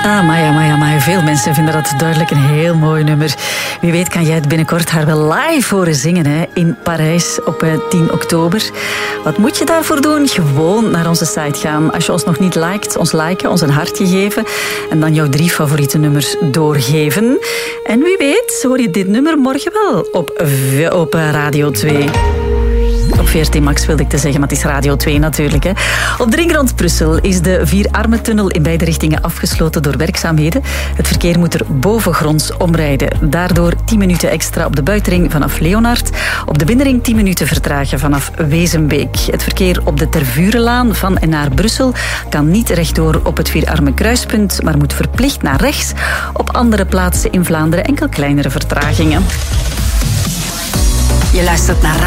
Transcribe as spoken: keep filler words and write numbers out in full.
Ah, Maya, Maya, Maya. Veel mensen vinden dat duidelijk een heel mooi nummer. Wie weet kan jij het binnenkort haar wel live horen zingen hè, in Parijs op tien oktober. Wat moet je daarvoor doen? Gewoon naar onze site gaan. Als je ons nog niet liked, ons liken, ons een hartje geven. En dan jouw drie favoriete nummers doorgeven. En wie weet hoor je dit nummer morgen wel op, op Radio twee. Op V R T Max wilde ik te zeggen, maar het is Radio twee natuurlijk. Hè. Op de ring rond Brussel is de Vierarmentunnel in beide richtingen afgesloten door werkzaamheden. Het verkeer moet er bovengronds omrijden. Daardoor tien minuten extra op de buitenring vanaf Leonard. Op de binnenring tien minuten vertragen vanaf Wezenbeek. Het verkeer op de Tervurenlaan van en naar Brussel kan niet rechtdoor op het Vierarmenkruispunt, maar moet verplicht naar rechts. Op andere plaatsen in Vlaanderen enkel kleinere vertragingen. Je luistert naar